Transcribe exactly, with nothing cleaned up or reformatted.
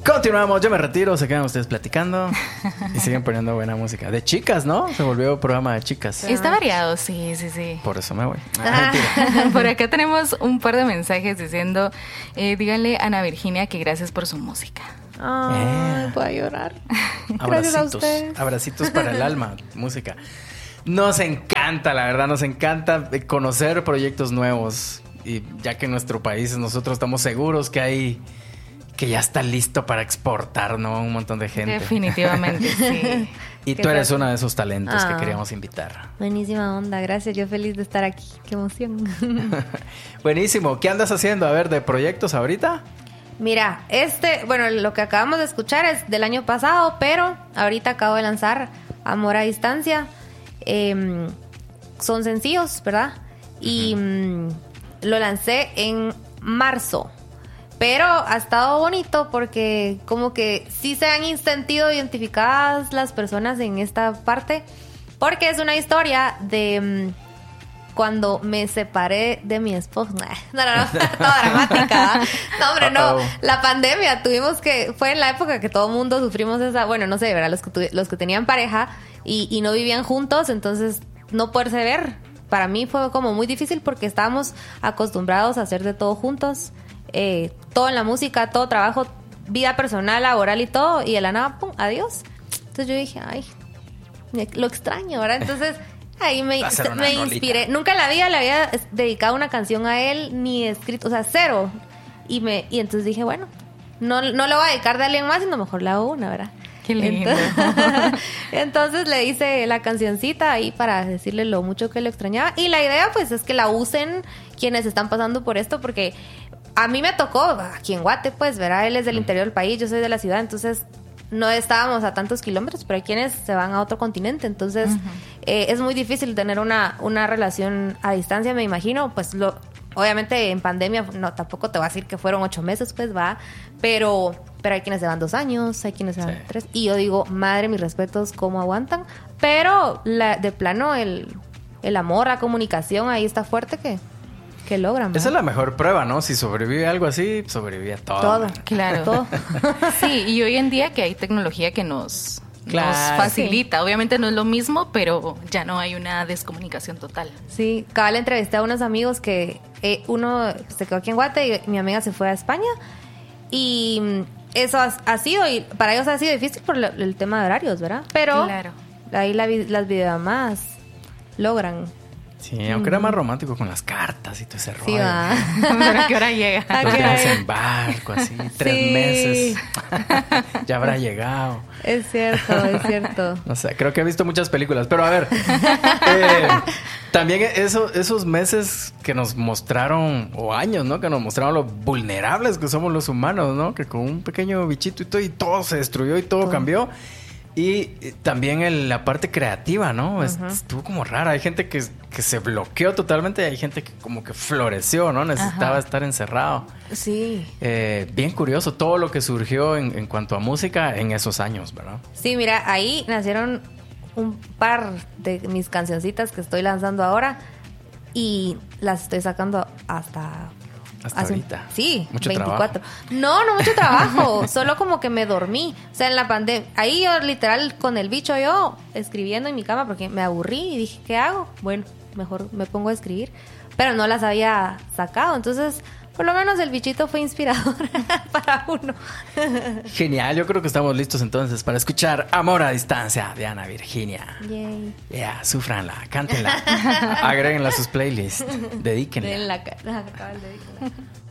Continuamos, yo me retiro, se quedan ustedes platicando y siguen poniendo buena música. De chicas, ¿no? Se volvió programa de chicas. Está variado, sí, sí, sí. Por eso me voy. Ah, por acá tenemos un par de mensajes diciendo, eh, díganle a Ana Virginia que gracias por su música. Oh, Eh. voy a llorar. Gracias a Abracitos, ustedes. abracitos para el alma, música. Nos encanta, la verdad, nos encanta conocer proyectos nuevos. Y ya que en nuestro país nosotros estamos seguros que hay, que ya está listo para exportar, ¿no? Un montón de gente. Definitivamente, sí. Y Qué tú eres tal. uno de esos talentos Ah. que queríamos invitar. Buenísima onda, gracias. Yo feliz de estar aquí. Qué emoción. Buenísimo. ¿Qué andas haciendo? A ver, de proyectos ahorita. Mira, este, bueno, lo que acabamos de escuchar es del año pasado, pero ahorita acabo de lanzar Amor a Distancia. Eh, son sencillos, ¿verdad? Y mm, lo lancé en marzo. Pero ha estado bonito porque como que sí se han sentido identificadas las personas en esta parte. Porque es una historia de mm, cuando me separé de mi esposo. No, no, no, toda dramática. No, hombre, no. Uh-oh. La pandemia tuvimos que... Fue en la época que todo el mundo sufrimos esa... Bueno, no sé, ¿verdad? Los que, tuvi- los que tenían pareja y, y no vivían juntos, entonces no poderse ver. Para mí fue como muy difícil porque estábamos acostumbrados a hacer de todo juntos. Eh, todo en la música, todo trabajo, vida personal, laboral y todo. Y de la nada, pum, adiós. Entonces yo dije, ay, me- lo extraño, ¿verdad? Entonces ahí me, Va a ser una me rolita. inspiré. Nunca en la vida le había es- dedicado una canción a él, ni escrito, o sea, cero. Y me y entonces dije, bueno, no, no le voy a dedicar de alguien más, sino mejor le hago una, ¿verdad? Qué lindo. Entonces, entonces le hice la cancioncita ahí para decirle lo mucho que lo extrañaba. Y la idea, pues, es que la usen quienes están pasando por esto, porque a mí me tocó aquí en Guate, pues, ¿verdad? Él es del interior del país, yo soy de la ciudad, entonces no estábamos a tantos kilómetros, pero hay quienes se van a otro continente, entonces Ujú. eh, es muy difícil tener una, una relación a distancia, me imagino, pues lo... Obviamente en pandemia, no, tampoco te voy a decir que fueron ocho meses, pues va, pero, pero hay quienes se van dos años, hay quienes se van Sí. tres, y yo digo, madre, mis respetos, cómo aguantan, pero la, de plano el, el amor, la comunicación ahí está fuerte que, que logran. Esa es ¿verdad? la mejor prueba, ¿no? Si sobrevive algo así, sobrevive a todo. Todo. Claro. Todo. Sí, y hoy en día que hay tecnología que nos, Claro. nos facilita. Obviamente no es lo mismo, pero ya no hay una descomunicación total. Sí, cabal entrevisté a unos amigos que eh, uno se quedó aquí en Guate y mi amiga se fue a España y mm, eso ha, ha sido, y para ellos ha sido difícil por lo- el tema de horarios, ¿verdad? Pero Claro. ahí la vi- las videollamadas logran. Sí, aunque era más romántico con las cartas y todo ese rollo. Sí, va. ¿Pero a qué hora llega? ¿A Los qué viajes hora? en barco, así, tres Sí. meses. Ya habrá llegado. Es cierto, es cierto. No sé, creo que he visto muchas películas. Pero a ver, eh, también eso, esos meses que nos mostraron, o años, ¿no? Que nos mostraron lo vulnerables que somos los humanos, ¿no? Que con un pequeño bichito y todo, y todo se destruyó y todo Todo. cambió. Y eh, también el- la parte creativa, ¿no? Es- Ujú. Estuvo como rara. Hay gente que, que se bloqueó totalmente y hay gente que como que floreció, ¿no? Necesitaba Ajá. estar encerrado. Sí. Eh, bien curioso todo lo que surgió en, en cuanto a música en esos años, ¿verdad? Sí, mira, ahí nacieron un par de mis cancioncitas que estoy lanzando ahora y las estoy sacando hasta... Hasta hace un- ahorita. Sí, Mucho veinticuatro. No, no mucho trabajo, solo como que me dormí. O sea, en la pandemia, ahí yo literal con el bicho yo escribiendo en mi cama porque me aburrí y dije, ¿qué hago? Bueno, mejor me pongo a escribir, pero no las había sacado, entonces... Por lo menos el bichito fue inspirador para uno. Genial, yo creo que estamos listos entonces para escuchar Amor a Distancia de Ana Virginia. Yay. Yeah, sufranla, cántenla, agréguenla a sus playlists, dedíquenla. En la cara. Acaba el dedito.